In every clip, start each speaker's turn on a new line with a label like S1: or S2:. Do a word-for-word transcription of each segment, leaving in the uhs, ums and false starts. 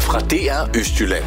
S1: fra D R Østjylland.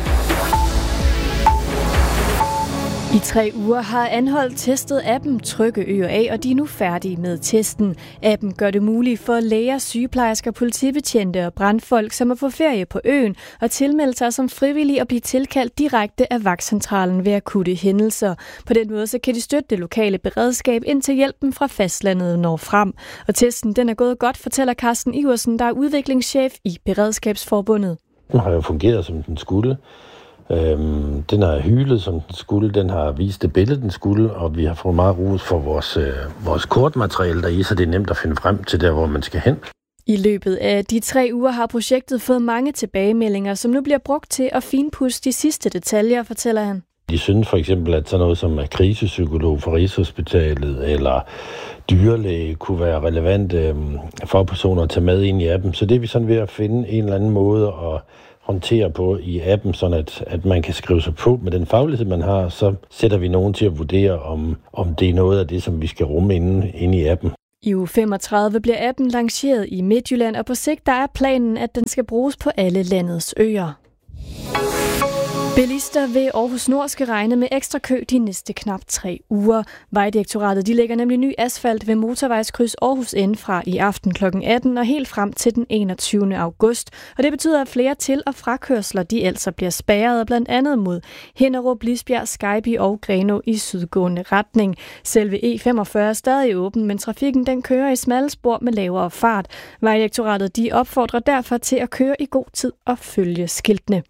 S2: I tre uger har Anholt testet appen Trygge Øer af, og de er nu færdige med testen. Appen gør det muligt for læger, sygeplejersker, politibetjente og brandfolk, som er på ferie på øen, og tilmelde sig som frivillige og blive tilkaldt direkte af vagtcentralen ved akutte hændelser. På den måde så kan de støtte det lokale beredskab, indtil hjælpen fra fastlandet når frem. Og testen den er gået godt, fortæller Carsten Iversen, der er udviklingschef i Beredskabsforbundet.
S3: Den har jo fungeret, som den skulle. Øhm, den har hylet, som den skulle. Den har vist det billede, den skulle, og vi har fået meget ros for vores, øh, vores kortmateriale deri, så det er nemt at finde frem til der, hvor man skal hen.
S2: I løbet af de tre uger har projektet fået mange tilbagemeldinger, som nu bliver brugt til at finpudse de sidste detaljer, fortæller han.
S3: De synes for eksempel, at sådan noget som er krisepsykolog for Rigshospitalet eller dyrlæge kunne være relevant øh, for personer at tage med ind i appen. Så det er vi sådan ved at finde en eller anden måde at håndtere på i appen, sådan at, at man kan skrive sig på med den faglighed, man har. Så sætter vi nogen til at vurdere, om, om det er noget af det, som vi skal rumme inde, inde i appen.
S2: I uge femogtredive bliver appen lanceret i Midtjylland, og på sigt der er planen, at den skal bruges på alle landets øer. Bilister ved Aarhus Nord skal regne med ekstra kø de næste knap tre uger. Vejdirektoratet de lægger nemlig ny asfalt ved motorvejskryds Aarhus N fra i aften klokken atten og helt frem til den enogtyvende august. Og det betyder, at flere til- og frakørsler de altså bliver spærret, blandt andet mod Hinnerup, Lisbjerg, Skejby og Grenå i sydgående retning. Selve E femogfyrre er stadig åben, men trafikken den kører i smalle spor med lavere fart. Vejdirektoratet de opfordrer derfor til at køre i god tid og følge skiltene.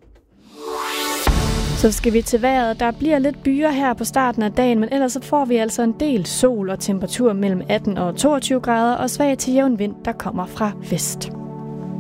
S2: Så skal vi til vejret. Der bliver lidt byer her på starten af dagen, men ellers så får vi altså en del sol og temperatur mellem atten og toogtyve grader og svag til jævn vind, der kommer fra vest.